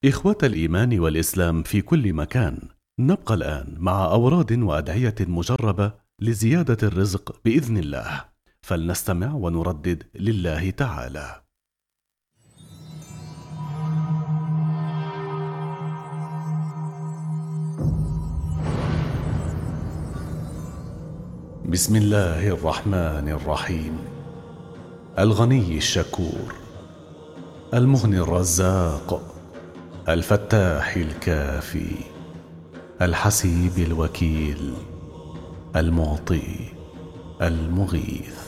إخوة الإيمان والإسلام في كل مكان، نبقى الآن مع أوراد وأدعية مجربة لزيادة الرزق بإذن الله، فلنستمع ونردد لله تعالى. بسم الله الرحمن الرحيم. الغني الشكور، المغني الرزاق، الفتاح الكافي، الحسيب الوكيل، المعطي المغيث.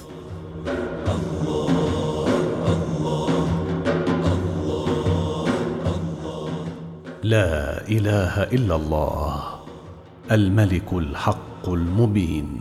لا إله إلا الله، الملك الحق المبين.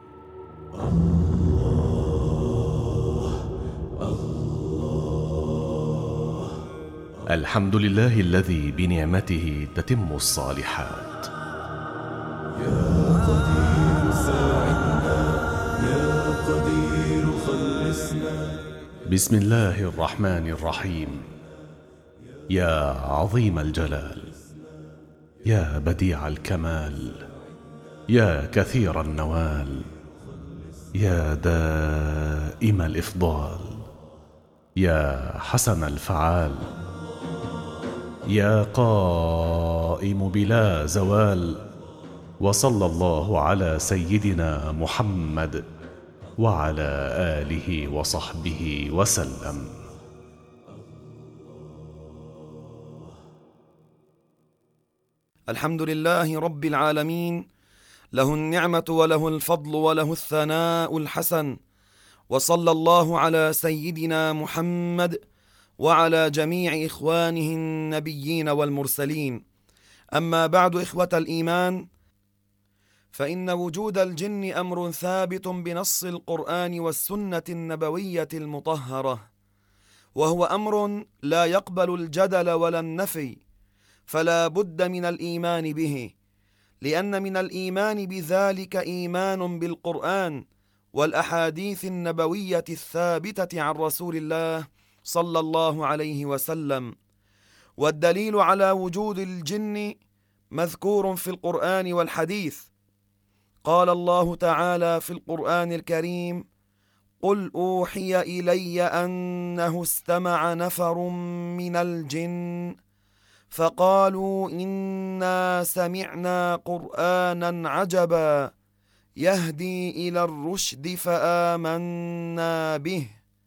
الحمد لله الذي بنعمته تتم الصالحات. يا قدير ساعدنا، يا قدير خلصنا. بسم الله الرحمن الرحيم. يا عظيم الجلال، يا بديع الكمال، يا كثير النوال، يا دائم الإفضال، يا حسن الفعال، يا قائم بلا زوال. وصلى الله على سيدنا محمد وعلى آله وصحبه وسلم. الحمد لله رب العالمين، له النعمة وله الفضل وله الثناء الحسن، وصلى الله على سيدنا محمد وعلى جميع إخوانه النبيين والمرسلين. أما بعد، إخوة الإيمان، فإن وجود الجن أمر ثابت بنص القرآن والسنة النبوية المطهرة، وهو أمر لا يقبل الجدل ولا النفي، فلا بد من الإيمان به، لأن من الإيمان بذلك إيمان بالقرآن والأحاديث النبوية الثابتة عن رسول الله صلى الله عليه وسلم. والدليل على وجود الجن مذكور في القرآن والحديث. قال الله تعالى في القرآن الكريم: قل أوحي إلي أنه استمع نفر من الجن فقالوا إنا سمعنا قرآنا عجبا يهدي إلى الرشد فآمنا به.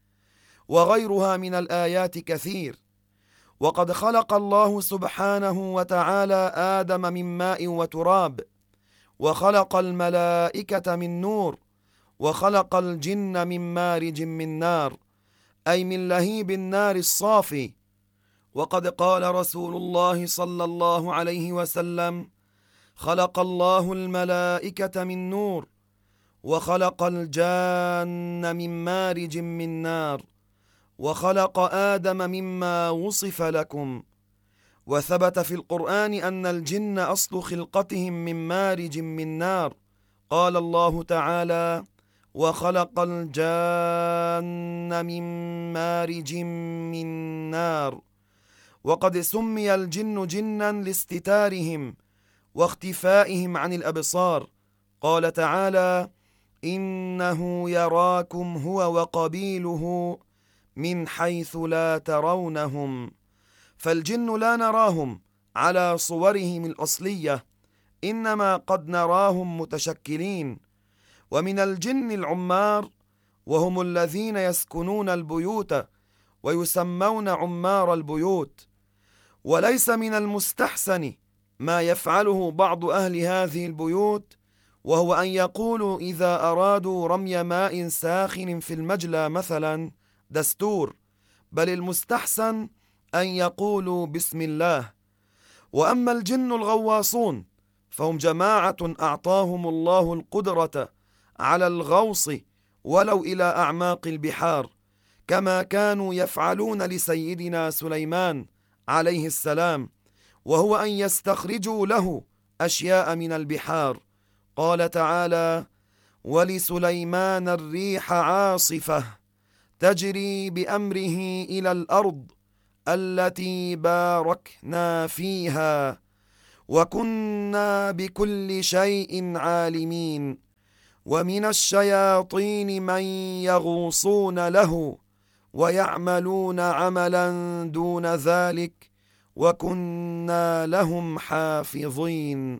وغيرها من الآيات كثير. وقد خلق الله سبحانه وتعالى آدم من ماء وتراب، وخلق الملائكة من نور، وخلق الجن من مارج من نار، أي من لهيب النار الصافي. وقد قال رسول الله صلى الله عليه وسلم: خلق الله الملائكة من نور، وخلق الجان من مارج من نار، وخلق آدم مما وصف لكم. وثبت في القرآن أن الجن أصل خلقتهم من مارج من نار. قال الله تعالى: وخلق الجان من مارج من نار. وقد سمي الجن جنا لاستتارهم واختفائهم عن الأبصار. قال تعالى: إنه يراكم هو وقبيله من حيث لا ترونهم. فالجن لا نراهم على صورهم الأصلية، إنما قد نراهم متشكلين. ومن الجن العمار، وهم الذين يسكنون البيوت ويسمون عمار البيوت. وليس من المستحسن ما يفعله بعض أهل هذه البيوت، وهو أن يقولوا إذا أرادوا رمي ماء ساخن في المجلى مثلا دستور، بل المستحسن أن يقولوا بسم الله. وأما الجن الغواصون فهم جماعة أعطاهم الله القدرة على الغوص ولو إلى أعماق البحار، كما كانوا يفعلون لسيدنا سليمان عليه السلام، وهو أن يستخرجوا له أشياء من البحار. قال تعالى: ولسليمان الريح عاصفة تجري بأمره إلى الأرض التي باركنا فيها وكنا بكل شيء عالمين. ومن الشياطين من يغوصون له ويعملون عملا دون ذلك وكنا لهم حافظين.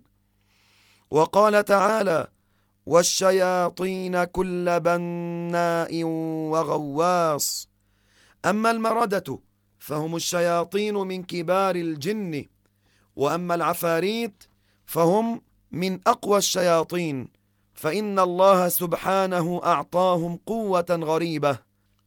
وقال تعالى: والشياطين كل بناء وغواص. أما المردة فهم الشياطين من كبار الجن، وأما العفاريت فهم من أقوى الشياطين، فإن الله سبحانه أعطاهم قوة غريبة،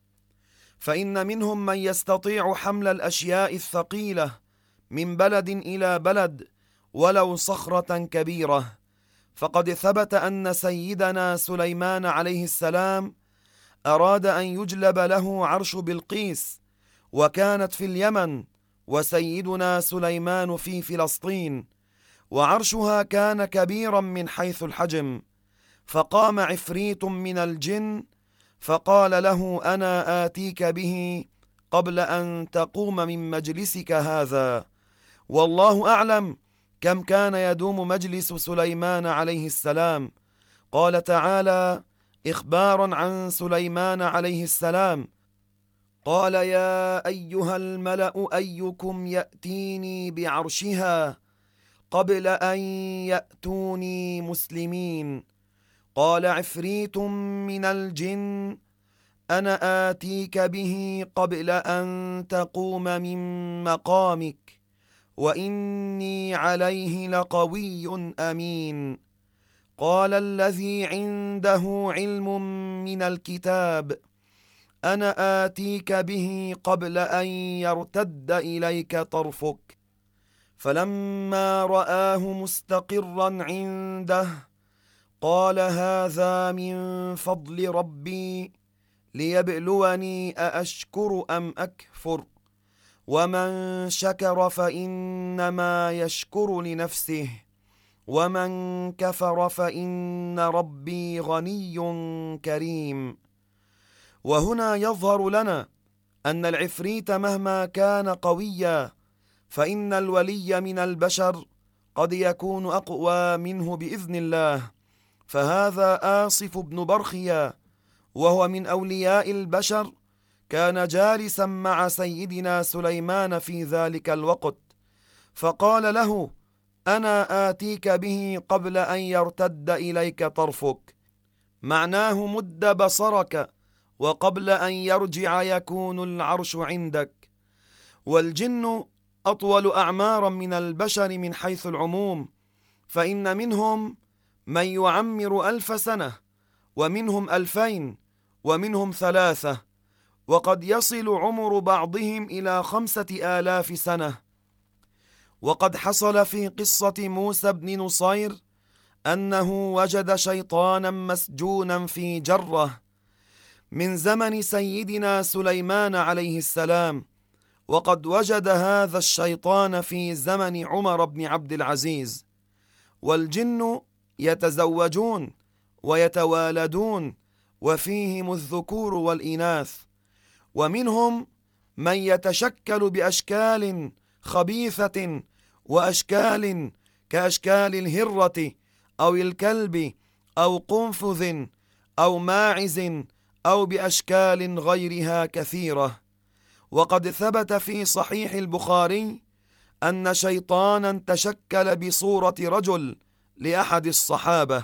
فإن منهم من يستطيع حمل الأشياء الثقيلة من بلد إلى بلد ولو صخرة كبيرة. فقد ثبت أن سيدنا سليمان عليه السلام أراد أن يجلب له عرش بلقيس، وكانت في اليمن، وسيدنا سليمان في فلسطين، وعرشها كان كبيرا من حيث الحجم. فقام عفريت من الجن فقال له: أنا آتيك به قبل أن تقوم من مجلسك هذا. والله أعلم كم كان يدوم مجلس سليمان عليه السلام. قال تعالى إخبارا عن سليمان عليه السلام: قال يا أيها الملأ أيكم يأتيني بعرشها قبل أن يأتوني مسلمين. قال عفريت من الجن: أنا آتيك به قبل أن تقوم من مقامك وإني عليه لقوي أمين. قال الذي عنده علم من الكتاب: أنا آتيك به قبل أن يرتد إليك طرفك. فلما رآه مستقرا عنده قال: هذا من فضل ربي ليبلوني أأشكر أم أكفر، ومن شكر فإنما يشكر لنفسه ومن كفر فإن ربي غني كريم. وهنا يظهر لنا أن العفريت مهما كان قويا فإن الولي من البشر قد يكون أقوى منه بإذن الله. فهذا آصف بن برخيا وهو من أولياء البشر كان جالسا مع سيدنا سليمان في ذلك الوقت، فقال له: أنا آتيك به قبل أن يرتد إليك طرفك، معناه مد بصرك وقبل أن يرجع يكون العرش عندك. والجن أطول أعمارا من البشر من حيث العموم، فإن منهم من يعمر 1000 سنة، ومنهم 2000، ومنهم 3، وقد يصل عمر بعضهم إلى 5000 سنة. وقد حصل في قصة موسى بن نصير أنه وجد شيطانا مسجونا في جرة من زمن سيدنا سليمان عليه السلام، وقد وجد هذا الشيطان في زمن عمر بن عبد العزيز. والجن يتزوجون ويتوالدون، وفيهم الذكور والإناث، ومنهم من يتشكل بأشكال خبيثة وأشكال كأشكال الهرة أو الكلب أو قنفذ أو ماعز أو بأشكال غيرها كثيرة. وقد ثبت في صحيح البخاري أن شيطانا تشكل بصورة رجل لأحد الصحابة.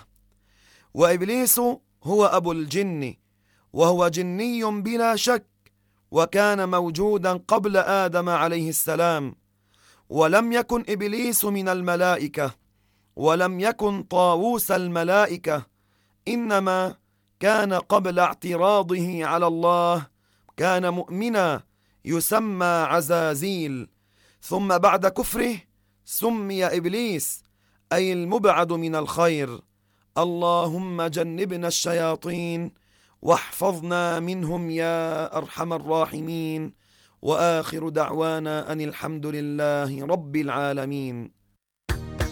وإبليس هو أبو الجن، وهو جني بلا شك، وكان موجودا قبل آدم عليه السلام، ولم يكن إبليس من الملائكة، ولم يكن طاووس الملائكة، إنما كان قبل اعتراضه على الله كان مؤمنا يسمى عزازيل، ثم بعد كفره سمي إبليس، أي المبعد من الخير. اللهم جنبنا الشياطين واحفظنا منهم يا أرحم الراحمين. وآخر دعوانا أن الحمد لله رب العالمين.